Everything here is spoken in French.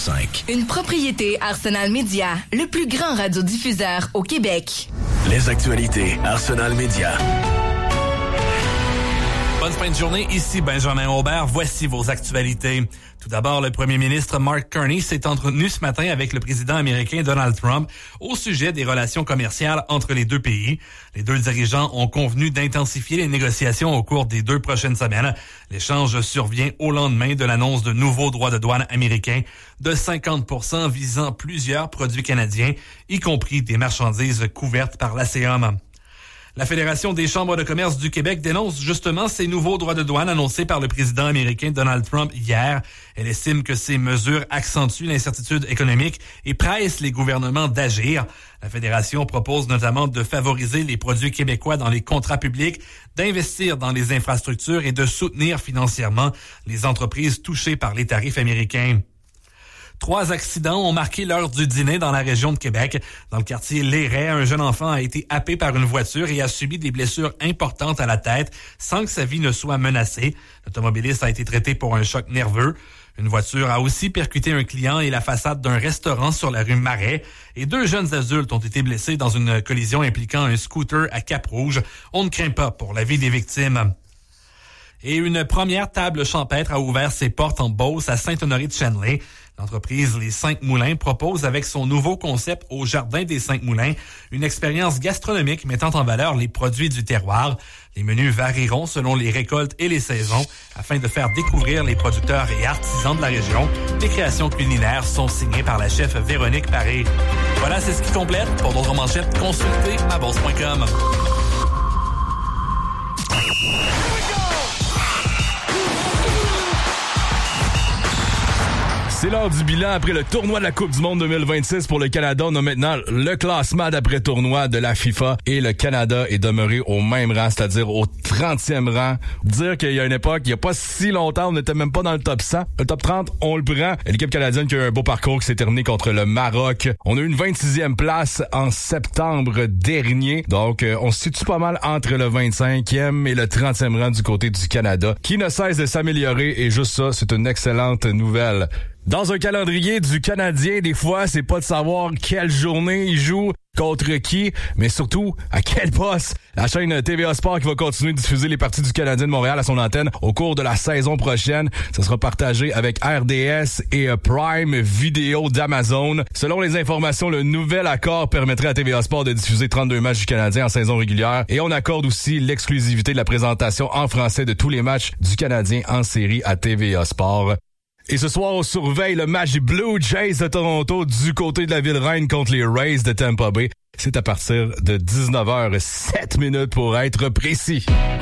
101.5. Une propriété Arsenal Média, le plus grand radiodiffuseur au Québec. Les actualités Arsenal Média. Bonne fin de journée, ici Benjamin Aubert. Voici vos actualités. Tout d'abord, le premier ministre Mark Carney s'est entretenu ce matin avec le président américain Donald Trump au sujet des relations commerciales entre les deux pays. Les deux dirigeants ont convenu d'intensifier les négociations au cours des 2 prochaines semaines. L'échange survient au lendemain de l'annonce de nouveaux droits de douane américains de 50% visant plusieurs produits canadiens, y compris des marchandises couvertes par l'ASEAN. La Fédération des chambres de commerce du Québec dénonce justement ces nouveaux droits de douane annoncés par le président américain Donald Trump hier. Elle estime que ces mesures accentuent l'incertitude économique et pressent les gouvernements d'agir. La Fédération propose notamment de favoriser les produits québécois dans les contrats publics, d'investir dans les infrastructures et de soutenir financièrement les entreprises touchées par les tarifs américains. 3 accidents ont marqué l'heure du dîner dans la région de Québec. Dans le quartier Léret, un jeune enfant a été happé par une voiture et a subi des blessures importantes à la tête sans que sa vie ne soit menacée. L'automobiliste a été traité pour un choc nerveux. Une voiture a aussi percuté un client et la façade d'un restaurant sur la rue Marais. Et 2 jeunes adultes ont été blessés dans une collision impliquant un scooter à Cap-Rouge. On ne craint pas pour la vie des victimes. Et une première table champêtre a ouvert ses portes en Beauce à Saint-Honoré-de-Chênelet. L'entreprise Les 5 Moulins propose avec son nouveau concept au Jardin des 5 Moulins une expérience gastronomique mettant en valeur les produits du terroir. Les menus varieront selon les récoltes et les saisons afin de faire découvrir les producteurs et artisans de la région. Les créations culinaires sont signées par la chef Véronique Paré. Voilà, c'est ce qui complète. Pour d'autres manchettes, consultez mabourse.com. C'est l'heure du bilan après le tournoi de la Coupe du Monde 2026 pour le Canada. On a maintenant le classement d'après tournoi de la FIFA et le Canada est demeuré au même rang, c'est-à-dire au 30e rang. Dire qu'il y a une époque, il n'y a pas si longtemps, on n'était même pas dans le top 100. Le top 30, on le prend. L'équipe canadienne qui a eu un beau parcours qui s'est terminé contre le Maroc. On a eu une 26e place en septembre dernier. Donc, on se situe pas mal entre le 25e et le 30e rang du côté du Canada, qui ne cesse de s'améliorer et juste ça, c'est une excellente nouvelle. Dans un calendrier du Canadien, des fois, c'est pas de savoir quelle journée il joue, contre qui, mais surtout à quel poste. La chaîne TVA Sport qui va continuer de diffuser les parties du Canadien de Montréal à son antenne au cours de la saison prochaine. Ça sera partagé avec RDS et Prime Video d'Amazon. Selon les informations, le nouvel accord permettrait à TVA Sport de diffuser 32 matchs du Canadien en saison régulière et on accorde aussi l'exclusivité de la présentation en français de tous les matchs du Canadien en série à TVA Sport. Et ce soir, on surveille le match des Blue Jays de Toronto du côté de la Ville-Reine contre les Rays de Tampa Bay. C'est à partir de 19h07 pour être précis.